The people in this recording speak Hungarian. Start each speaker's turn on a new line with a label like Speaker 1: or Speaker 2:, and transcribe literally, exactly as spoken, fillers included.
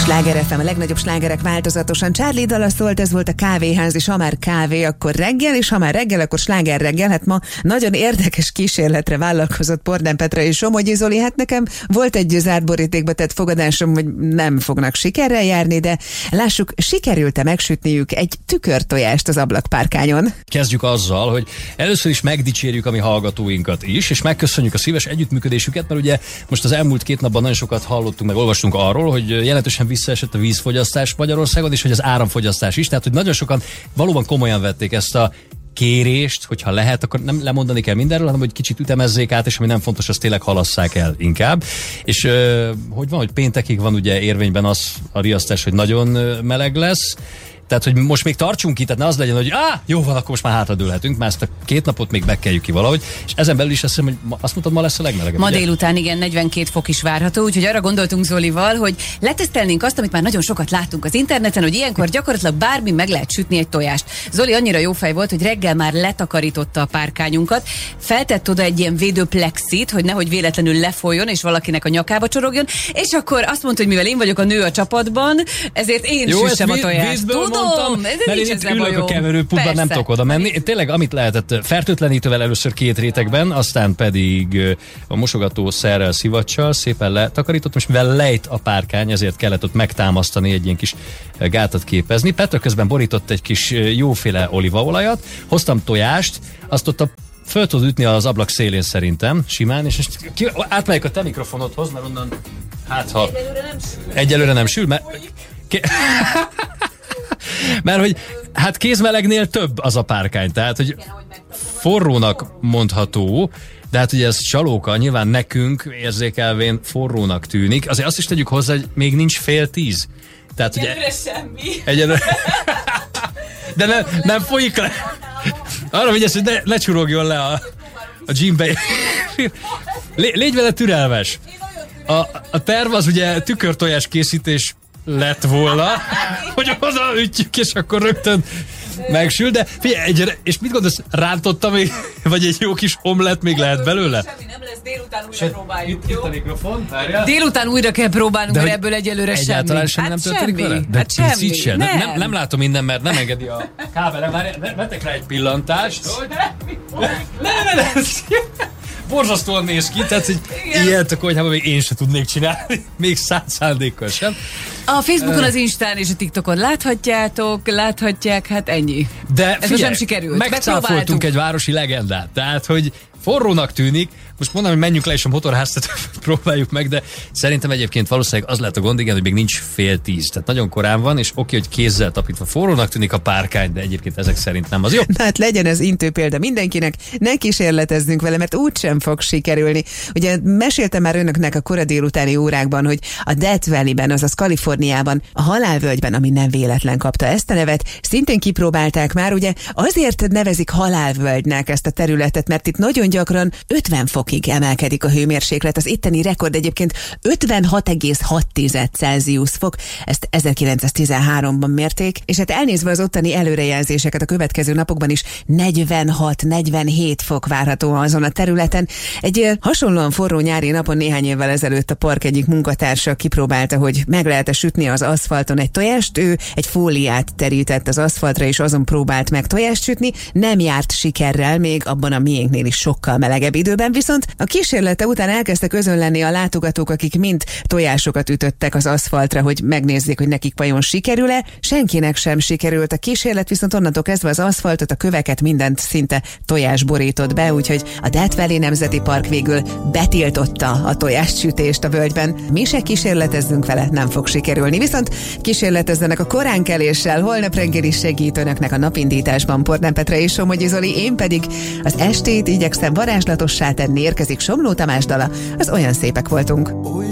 Speaker 1: Sláger ef em, a legnagyobb slágerek változatosan. Charlie dala szólt, ez volt a Kávéház, és ha már kávé, akkor reggel, és ha már reggel, akkor sláger reggel. Hát ma nagyon érdekes kísérletre vállalkozott Pordán Petra és Somogyi Zoli. Hát nekem volt egy zárt borítékba tett fogadásom, hogy nem fognak sikerrel járni, de lássuk, sikerült-e megsütniük egy tükörtojást az ablakpárkányon.
Speaker 2: Kezdjük azzal, hogy először is megdicsérjük a mi hallgatóinkat is, és megköszönjük a szíves együttműködésüket, mert ugye most az elmúlt két napban nagyon sokat hallottunk, meg olvastunk arról, hogy jelentősen visszaesett a vízfogyasztás Magyarországon, és hogy az áramfogyasztás is, tehát hogy nagyon sokan valóban komolyan vették ezt a kérést, hogyha lehet, akkor nem lemondani kell mindenről, hanem hogy kicsit ütemezzék át, és ami nem fontos, azt tényleg halasszák el inkább. És ö, hogy van, hogy péntekig van ugye érvényben az a riasztás, hogy nagyon meleg lesz, tehát, hogy most még tartsunk ki, tehát ne az legyen, hogy á, jó van, akkor most már hátradőlhetünk, már ezt a két napot még megkeljük ki valahogy, és ezen belül is azt hiszem, hogy ma, azt mondtad, ma lesz a legmelegebb.
Speaker 3: Ma
Speaker 2: ugye?
Speaker 3: délután igen, negyvenkét fok is várható, úgyhogy arra gondoltunk Zolival, hogy letesztelnénk azt, amit már nagyon sokat láttunk az interneten, hogy ilyenkor gyakorlatilag bármi meg lehet sütni egy tojást. Zoli annyira jó fej volt, hogy reggel már letakarította a párkányunkat, feltett oda egy ilyen védőplexit, hogy nehogy véletlenül lefolyjon és valakinek a nyakába csorogjon, és akkor azt mondta, hogy mivel én vagyok a nő a csapatban, ezért én
Speaker 2: jó,
Speaker 3: süssem a tojást.
Speaker 2: Mondtam, mert én itt ülök a keverőpultban, nem tudok oda menni. Én tényleg, amit lehetett, fertőtlenítővel először két rétegben, aztán pedig a mosogatószerrel, szivacsal szépen letakarítottam, és mivel lejt a párkány, ezért kellett ott megtámasztani, egy ilyen kis gátat képezni. Petra közben borított egy kis jóféle olívaolajat, hoztam tojást, azt ott a föl tudod ütni az ablak szélén szerintem, simán, és most ki, átmegyek a te mikrofonodhoz, mert onnan, hát ha... Egyelőre nem sül. Egyelőre nem sül, mert... Mert hogy hát kézmelegnél több az a párkány, tehát hogy forrónak mondható, de hát ugye ez csalóka, nyilván nekünk érzékelvén forrónak tűnik. Azért azt is tegyük hozzá, hogy még nincs fél tíz. Tehát ugye... Egyelőre semmi. Egyelőre... De nem, nem folyik le. Arra vigyázz, hogy ne, ne csurogjon le a, a gymbe. Lé, légy vele türelmes. A, a terv az ugye tükörtojás készítés lett volna, hogy odaütjük, és akkor rögtön megsül, de figyelj, egy, és mit gondolsz, rántotta még, vagy egy jó kis omlett még lehet belőle?
Speaker 3: Semmi nem lesz, délután újra
Speaker 2: Se,
Speaker 3: próbáljuk,
Speaker 2: itt,
Speaker 3: jó?
Speaker 2: Itt a mikrofon, várjál.
Speaker 3: Délután újra kell próbálnunk, mert ebből egyelőre semmi.
Speaker 2: Egyáltalán semmi
Speaker 3: hát
Speaker 2: nem történik vele? De
Speaker 3: hát
Speaker 2: semmi. Sem.
Speaker 3: Nem.
Speaker 2: Nem, nem látom innen, mert nem engedi a kábele. Várjál, vettek rá egy pillantást. Ne, ne, ne, ne. Borzasztóan néz ki, tehát hogy ilyet a konyhában még én sem tudnék csinálni, még száz szándékkal sem.
Speaker 3: A Facebookon, az Instán és a TikTokon láthatjátok, láthatják, hát ennyi.
Speaker 2: De
Speaker 3: ez most nem sikerült.
Speaker 2: Megcáfoltunk egy városi legendát, tehát hogy forrónak tűnik, most mondom, hogy menjünk le és a motorháztat próbáljuk meg, de szerintem egyébként valószínűleg az lehet a gond, igen, hogy még nincs fél tíz, tehát nagyon korán van, és oké, hogy kézzel tapintva forrónak tűnik a párkány, de egyébként ezek szerint nem az jó.
Speaker 1: Na hát legyen ez intő példa mindenkinek, ne kísérletezzünk vele, mert úgysem fog sikerülni. Ugye meséltem már önöknek a kora délutáni órákban, hogy a Death Valley-ben, azaz Kaliforniában, a halálvölgyben, ami nem véletlen kapta ezt a nevet, szintén kipróbálták már, ugye azért nevezik halálvölgynek ezt a területet, mert itt nagyon gyakran ötven fokig emelkedik a hőmérséklet. Az itteni rekord egyébként ötvenhat egész hat Celsius fok, ezt ezerkilencszáztizenháromban mérték, és hát elnézve az ottani előrejelzéseket, a következő napokban is negyvenhat negyvenhét fok várható azon a területen. Egy hasonlóan forró nyári napon néhány évvel ezelőtt a park egyik munkatársa kipróbálta, hogy meg lehet-e sütni az aszfalton egy tojást. Ő egy fóliát terített az aszfaltra, és azon próbált meg tojást sütni. Nem járt sikerrel, még abban a miénknél is sokkal melegebb időben, viszont a kísérlete után elkezdtek özönlenni a látogatók, akik mind tojásokat ütöttek az aszfaltra, hogy megnézzék, hogy nekik vajon sikerül-e. Senkinek sem sikerült a kísérlet, viszont onnantól kezdve az aszfaltot, a köveket, mindent szinte tojás borított be, úgyhogy a Death Valley Nemzeti Park végül betiltotta a tojássütést a völgyben. Mi se kísérletezzünk vele, nem fog sikerülni. Viszont kísérletezzenek a koránkeléssel, holnap reggel is segít önöknek a napindításban Pordán Petra és Somogyi Zoli, én pedig az estét igyekszem varázslatossá tenni. Érkezik Somló Tamás dala, az Olyan szépek voltunk.